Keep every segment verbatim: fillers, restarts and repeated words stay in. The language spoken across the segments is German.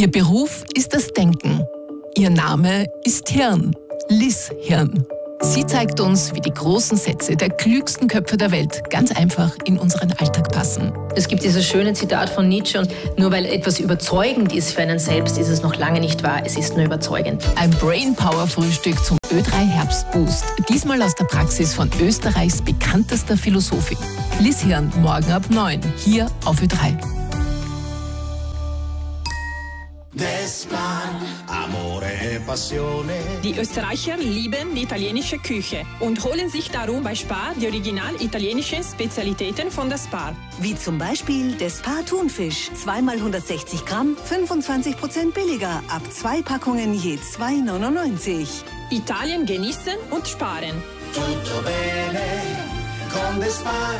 Ihr Beruf ist das Denken. Ihr Name ist Hirn, Liz Hirn. Sie zeigt uns, wie die großen Sätze der klügsten Köpfe der Welt ganz einfach in unseren Alltag passen. Es gibt dieses schöne Zitat von Nietzsche, und nur weil etwas überzeugend ist für einen selbst, ist es noch lange nicht wahr, es ist nur überzeugend. Ein Brainpower-Frühstück zum Ö drei Herbstboost. Diesmal aus der Praxis von Österreichs bekanntester Philosophin. Liz Hirn, morgen ab neun, hier auf Ö drei. Die Österreicher lieben die italienische Küche und holen sich darum bei Spar die original italienischen Spezialitäten von der Spar. Wie zum Beispiel der Spar Thunfisch. zwei mal hundertsechzig Gramm, fünfundzwanzig Prozent billiger. Ab zwei Packungen je zwei neunundneunzig. Italien genießen und sparen. Tutto bene con the Spar.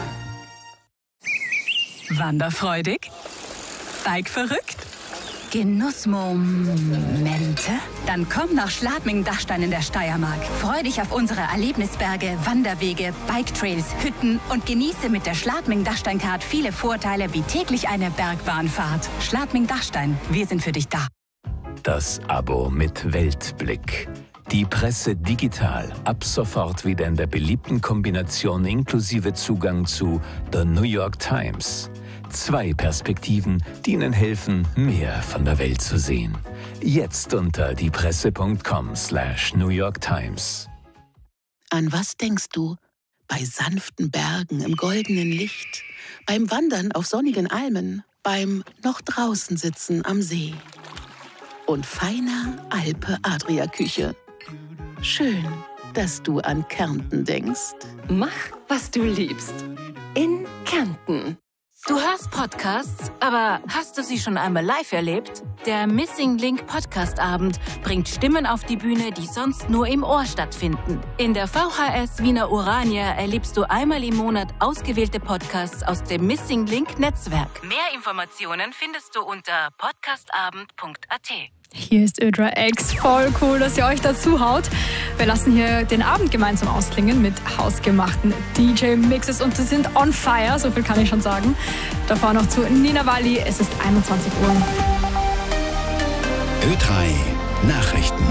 Wanderfreudig? Bike-verrückt? Genussmomente? Dann komm nach Schladming-Dachstein in der Steiermark. Freu dich auf unsere Erlebnisberge, Wanderwege, Biketrails, Hütten und genieße mit der Schladming-Dachstein-Card viele Vorteile wie täglich eine Bergbahnfahrt. Schladming-Dachstein, wir sind für dich da. Das Abo mit Weltblick. Die Presse digital, ab sofort wieder in der beliebten Kombination inklusive Zugang zu The New York Times. Zwei Perspektiven, die Ihnen helfen, mehr von der Welt zu sehen. Jetzt unter diepresse punkt com slash New York Times. An was denkst du? Bei sanften Bergen im goldenen Licht, beim Wandern auf sonnigen Almen, beim noch draußen sitzen am See und feiner Alpe-Adria-Küche. Schön, dass du an Kärnten denkst. Mach, was du liebst. In Kärnten. Du hörst Podcasts, aber hast du sie schon einmal live erlebt? Der Missing Link Podcast Abend bringt Stimmen auf die Bühne, die sonst nur im Ohr stattfinden. In der V H S Wiener Urania erlebst du einmal im Monat ausgewählte Podcasts aus dem Missing Link Netzwerk. Mehr Informationen findest du unter podcastabend punkt a t. Hier ist Ö drei X. Voll cool, dass ihr euch dazu haut. Wir lassen hier den Abend gemeinsam ausklingen mit hausgemachten D J-Mixes und sie sind on fire, so viel kann ich schon sagen. Davor noch zu Nina Walli, es ist einundzwanzig Uhr. Ö drei Nachrichten.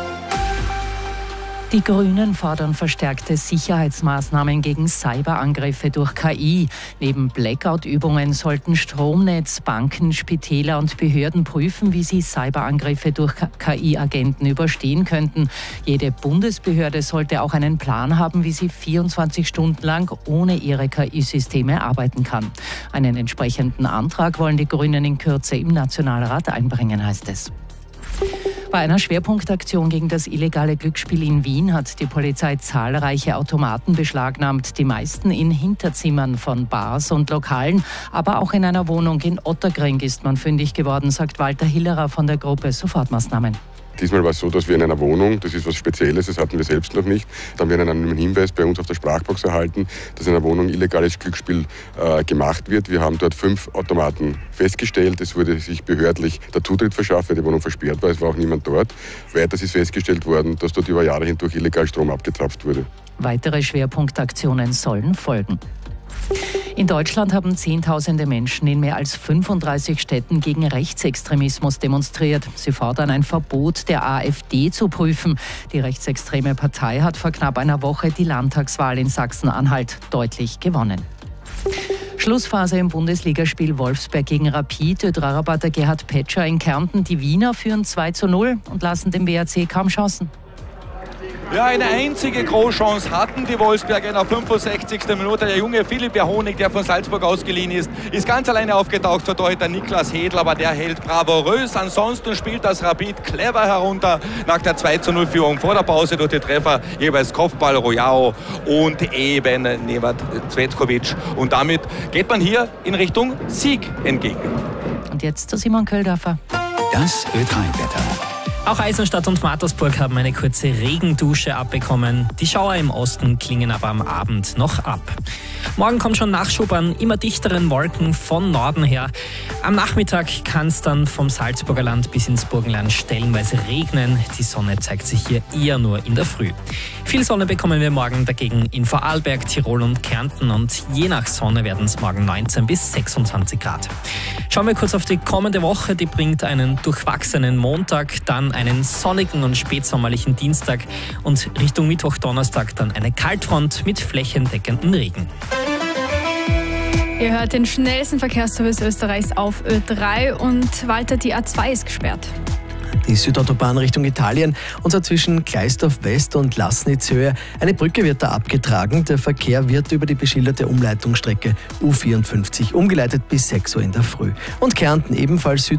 Die Grünen fordern verstärkte Sicherheitsmaßnahmen gegen Cyberangriffe durch K I. Neben Blackout-Übungen sollten Stromnetz, Banken, Spitäler und Behörden prüfen, wie sie Cyberangriffe durch K I-Agenten überstehen könnten. Jede Bundesbehörde sollte auch einen Plan haben, wie sie vierundzwanzig Stunden lang ohne ihre K I-Systeme arbeiten kann. Einen entsprechenden Antrag wollen die Grünen in Kürze im Nationalrat einbringen, heißt es. Bei einer Schwerpunktaktion gegen das illegale Glücksspiel in Wien hat die Polizei zahlreiche Automaten beschlagnahmt, die meisten in Hinterzimmern von Bars und Lokalen, aber auch in einer Wohnung in Otterkring ist man fündig geworden, sagt Walter Hillerer von der Gruppe Sofortmaßnahmen. Diesmal war es so, dass wir in einer Wohnung, das ist was Spezielles, das hatten wir selbst noch nicht, da haben wir einen Hinweis bei uns auf der Sprachbox erhalten, dass in einer Wohnung illegales Glücksspiel äh, gemacht wird. Wir haben dort fünf Automaten festgestellt. Es wurde sich behördlich der Zutritt verschafft, weil die Wohnung versperrt war. Es war auch niemand dort. Weiters ist festgestellt worden, dass dort über Jahre hindurch illegal Strom abgezapft wurde. Weitere Schwerpunktaktionen sollen folgen. In Deutschland haben Zehntausende Menschen in mehr als fünfunddreißig Städten gegen Rechtsextremismus demonstriert. Sie fordern ein Verbot der AfD zu prüfen. Die rechtsextreme Partei hat vor knapp einer Woche die Landtagswahl in Sachsen-Anhalt deutlich gewonnen. Schlussphase im Bundesligaspiel Wolfsberg gegen Rapid. Ö drei-Reporter Gerhard Petscher in Kärnten. Die Wiener führen zwei zu null und lassen dem W R C kaum Chancen. Ja, eine einzige Großchance hatten die Wolfsberger in der fünfundsechzigsten Minute. Der junge Philipp Honig, der von Salzburg ausgeliehen ist, ist ganz alleine aufgetaucht für Torhüter Niklas Hedl, aber der hält bravourös. Ansonsten spielt das Rapid clever herunter nach der zwei zu null Führung vor der Pause durch die Treffer jeweils Kopfball Royao und eben Nevat Cvetkovic. Und damit geht man hier in Richtung Sieg entgegen. Und jetzt zu Simon Köldorfer. Das Ö drei Wetter. Auch Eisenstadt und Mattersburg haben eine kurze Regendusche abbekommen. Die Schauer im Osten klingen aber am Abend noch ab. Morgen kommt schon Nachschub an immer dichteren Wolken von Norden her. Am Nachmittag kann es dann vom Salzburger Land bis ins Burgenland stellenweise regnen. Die Sonne zeigt sich hier eher nur in der Früh. Viel Sonne bekommen wir morgen dagegen in Vorarlberg, Tirol und Kärnten und je nach Sonne werden es morgen neunzehn bis sechsundzwanzig Grad. Schauen wir kurz auf die kommende Woche. Die bringt einen durchwachsenen Montag, dann einen sonnigen und spätsommerlichen Dienstag und Richtung Mittwoch, Donnerstag dann eine Kaltfront mit flächendeckendem Regen. Ihr hört den schnellsten Verkehrsservice Österreichs auf Ö drei und weiter die A zwei ist gesperrt. Die Südautobahn Richtung Italien, und zwar zwischen Gleisdorf West und Lassnitzhöhe. Eine Brücke wird da abgetragen. Der Verkehr wird über die beschilderte Umleitungsstrecke U vierundfünfzig umgeleitet bis sechs Uhr in der Früh. Und Kärnten ebenfalls Süd